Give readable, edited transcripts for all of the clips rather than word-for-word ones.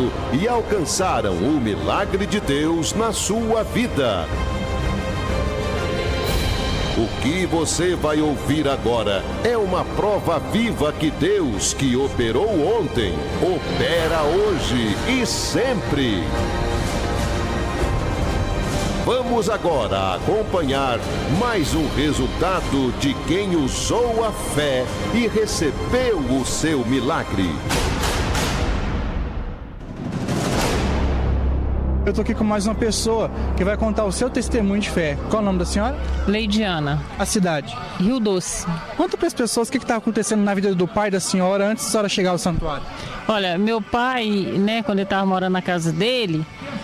Cristo e alcançaram o milagre de Deus na sua vida. O que você vai ouvir agora é uma prova viva que Deus, que operou ontem, opera hoje e sempre. Vamos agora acompanhar mais um resultado de quem usou a fé e recebeu o seu milagre. Eu tô aqui com mais uma pessoa que vai contar o seu testemunho de fé. Qual é o nome da senhora? Leidiana. A cidade? Rio Doce. Conta para as pessoas o que está acontecendo na vida do pai da senhora antes da senhora chegar ao santuário. Olha, meu pai, né, quando ele estava morando na casa dele,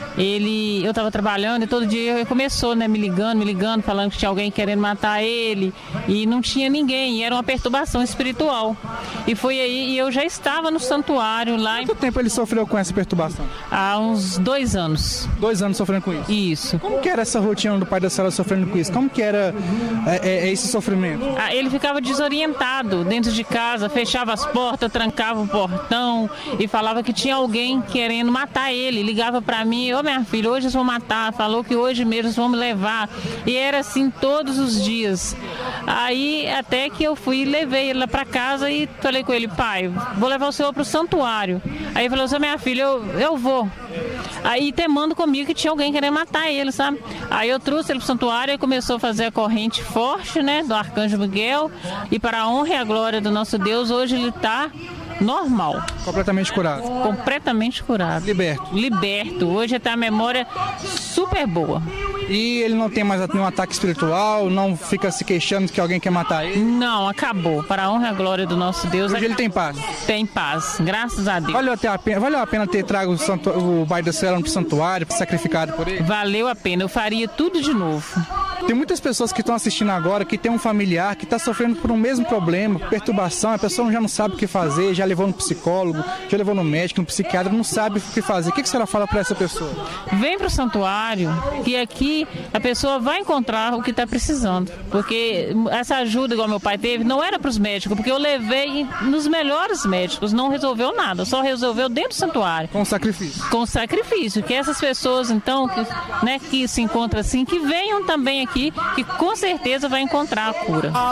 eu estava trabalhando e todo dia ele começou, né, me ligando, falando que tinha alguém querendo matar ele e não tinha ninguém, e era uma perturbação espiritual. E foi aí, e eu já estava no santuário lá. Quanto tempo ele sofreu com essa perturbação? Há uns 2 anos. 2 anos sofrendo com isso? Isso. Como que era essa rotina do pai da senhora sofrendo com isso? Como que era esse sofrimento? Ele ficava desorientado dentro de casa, fechava as portas, trancava o portão e falava que tinha alguém querendo matar ele. Ligava para mim: ô minha filha, hoje eles vão matar, falou que hoje mesmo eles vão me levar. E era assim todos os dias. Aí até que eu fui e levei ele lá para casa e falei com ele: pai, vou levar o senhor pro santuário. Aí ele falou assim: minha filha, eu vou. Aí temando comigo que tinha alguém querendo matar ele, sabe? Aí eu trouxe ele pro santuário e começou a fazer a corrente forte, né, do Arcanjo Miguel. E para a honra e a glória do nosso Deus, hoje ele está normal. Completamente curado? Completamente curado. Liberto? Liberto. Hoje está a memória super boa. E ele não tem mais nenhum ataque espiritual? Não fica se queixando que alguém quer matar ele? Não, acabou. Para a honra e a glória do nosso Deus. Hoje ele tem paz? Tem paz, graças a Deus. Valeu a pena ter trago o pai da senhora para o santuário, sacrificado por ele? Valeu a pena, eu faria tudo de novo. Tem muitas pessoas que estão assistindo agora, que tem um familiar que está sofrendo por um mesmo problema, perturbação, a pessoa já não sabe o que fazer, já levou no psicólogo, já levou no médico, no psiquiatra, não sabe o que fazer. O que a senhora fala para essa pessoa? Vem para o santuário, que aqui a pessoa vai encontrar o que está precisando. Porque essa ajuda, igual meu pai teve, não era para os médicos, porque eu levei nos melhores médicos, não resolveu nada, só resolveu dentro do santuário. Com sacrifício? Com sacrifício, que essas pessoas, então, que se encontram assim, que venham também aqui, que com certeza vai encontrar a cura.